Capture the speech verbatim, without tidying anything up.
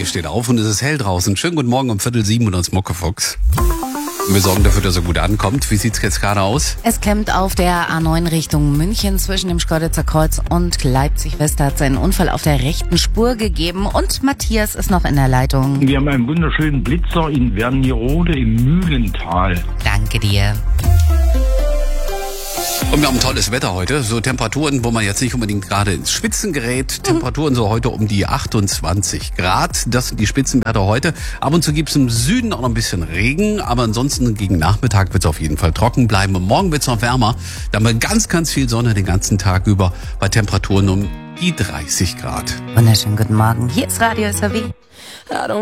Ihr steht auf und es ist hell draußen. Schönen guten Morgen um Viertel sieben und uns Muckefuchs. Wir sorgen dafür, dass er gut ankommt. Wie sieht's jetzt gerade aus? Es klemmt auf der A neun Richtung München zwischen dem Schkeuditzer Kreuz und Leipzig-West. Hat es einen Unfall auf der rechten Spur gegeben und Matthias ist noch in der Leitung. Wir haben einen wunderschönen Blitzer in Wernigerode im Mühlental. Danke dir. Und wir haben tolles Wetter heute. So Temperaturen, wo man jetzt nicht unbedingt gerade ins Schwitzen gerät. Temperaturen so heute um die achtundzwanzig Grad. Das sind die Spitzenwerte heute. Ab und zu gibt's im Süden auch noch ein bisschen Regen. Aber ansonsten gegen Nachmittag wird's auf jeden Fall trocken bleiben. Und morgen wird's noch wärmer. Da haben wir ganz, ganz viel Sonne den ganzen Tag über. Bei Temperaturen um die dreißig Grad. Wunderschönen guten Morgen. Hier ist Radio S W.